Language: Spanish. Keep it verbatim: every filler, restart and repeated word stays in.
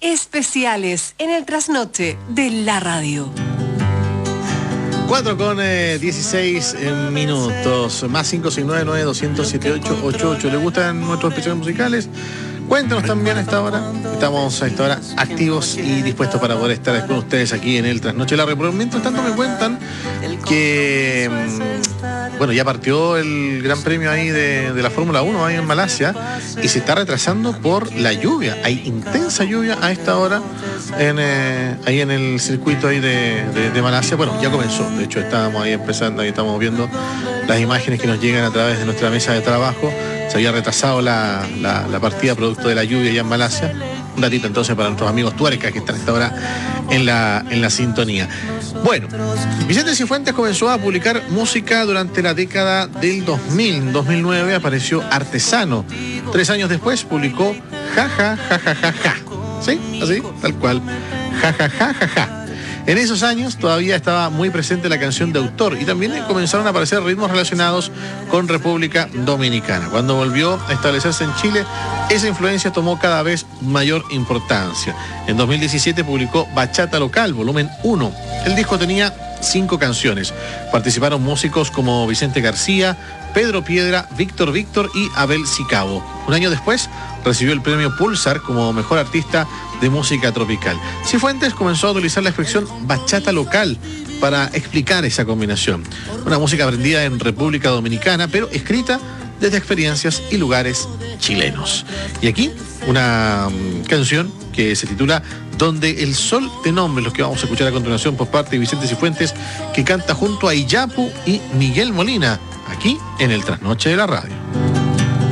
especiales en el trasnoche de la radio. cuatro con dieciséis minutos, más cinco seis nueve nueve dos cero cero siete ocho ocho ocho. ¿Les gustan nuestros especiales musicales? Cuéntanos también a esta hora. Estamos a esta hora activos y dispuestos para poder estar con ustedes aquí en el Trasnoche de la Radio. Mientras tanto me cuentan que, bueno, ya partió el Gran Premio ahí de, de la Fórmula uno ahí en Malasia y se está retrasando por la lluvia. Hay intensa lluvia a esta hora en, eh, ahí en el circuito ahí de, de, de Malasia. Bueno, ya comenzó. De hecho, estábamos ahí empezando, ahí estamos viendo las imágenes que nos llegan a través de nuestra mesa de trabajo. Se había retrasado la, la, la partida producto de la lluvia ya en Malasia. Un datito entonces para nuestros amigos tuercas que están a esta hora en la, en la sintonía. Bueno, Vicente Cifuentes comenzó a publicar música durante la década del dos mil. En dos mil nueve apareció Artesano. Tres años después publicó Ja, ja, ja, ja, ja, ja. ¿Sí? Así, tal cual. Ja, ja, ja, ja, ja. En esos años todavía estaba muy presente la canción de autor y también comenzaron a aparecer ritmos relacionados con República Dominicana. Cuando volvió a establecerse en Chile, esa influencia tomó cada vez mayor importancia. En dos mil diecisiete publicó Bachata Local, volumen uno. El disco tenía cinco canciones. Participaron músicos como Vicente García, Pedro Piedra, Víctor Víctor y Abel Sicabo. Un año después recibió el premio Pulsar como mejor artista de música tropical. Cifuentes comenzó a utilizar la expresión bachata local para explicar esa combinación. Una música aprendida en República Dominicana, pero escrita desde experiencias y lugares chilenos. Y aquí una um, canción que se titula Donde el Sol te nombre, los que vamos a escuchar a continuación por parte de Vicente Cifuentes, que canta junto a Iyapu y Miguel Molina, aquí en el Trasnoche de la Radio.